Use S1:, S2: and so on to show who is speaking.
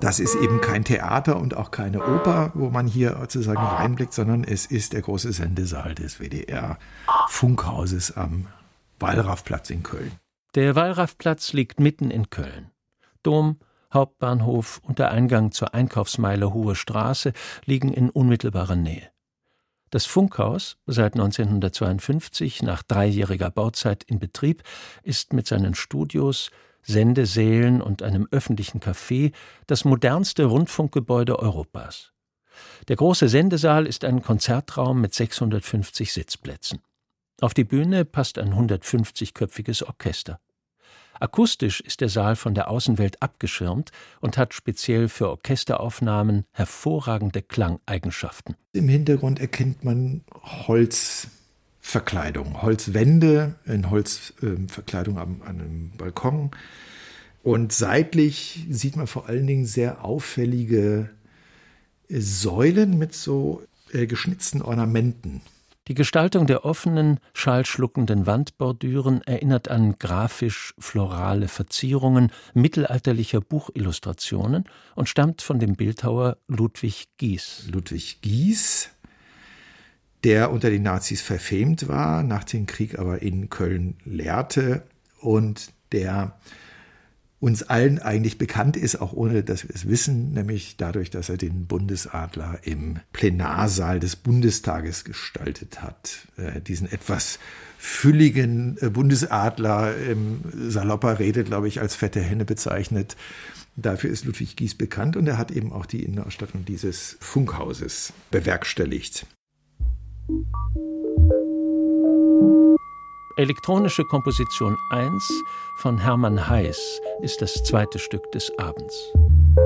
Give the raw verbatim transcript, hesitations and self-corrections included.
S1: Das ist eben kein Theater und auch keine Oper, wo man hier sozusagen reinblickt, sondern es ist der große Sendesaal des W D R-Funkhauses am Wallrafplatz in Köln.
S2: Der Wallrafplatz liegt mitten in Köln. Dom, Hauptbahnhof und der Eingang zur Einkaufsmeile Hohe Straße liegen in unmittelbarer Nähe. Das Funkhaus, seit neunzehnhundertzweiundfünfzig nach dreijähriger Bauzeit in Betrieb, ist mit seinen Studios, Sendesälen und einem öffentlichen Café das modernste Rundfunkgebäude Europas. Der große Sendesaal ist ein Konzertraum mit sechshundertfünfzig Sitzplätzen. Auf die Bühne passt ein hundertfünfzigköpfiges Orchester. Akustisch ist der Saal von der Außenwelt abgeschirmt und hat speziell für Orchesteraufnahmen hervorragende Klangeigenschaften.
S1: Im Hintergrund erkennt man Holzverkleidung, Holzwände in Holzverkleidung an einem Balkon. Und seitlich sieht man vor allen Dingen sehr auffällige Säulen mit so geschnitzten Ornamenten.
S2: Die Gestaltung der offenen, schallschluckenden Wandbordüren erinnert an grafisch-florale Verzierungen mittelalterlicher Buchillustrationen und stammt von dem Bildhauer Ludwig Gies.
S1: Ludwig Gies, der unter den Nazis verfemt war, nach dem Krieg aber in Köln lehrte und der uns allen eigentlich bekannt ist, auch ohne dass wir es wissen, nämlich dadurch, dass er den Bundesadler im Plenarsaal des Bundestages gestaltet hat. Äh, diesen etwas fülligen äh, Bundesadler, im salopper Rede, glaube ich, als fette Henne bezeichnet. Dafür ist Ludwig Gies bekannt und er hat eben auch die Innenausstattung dieses Funkhauses bewerkstelligt.
S2: Elektronische Komposition eins von Hermann Heiß ist das zweite Stück des Abends.